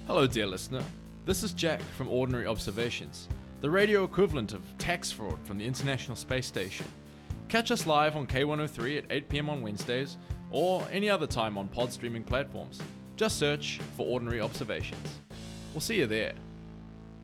Hello, dear listener. This is Jack from Ordinary Observations, the radio equivalent of tax fraud from the International Space Station. Catch us live on K103 at 8 p.m. on Wednesdays, or any other time on pod streaming platforms. Just search for Ordinary Observations. We'll see you there.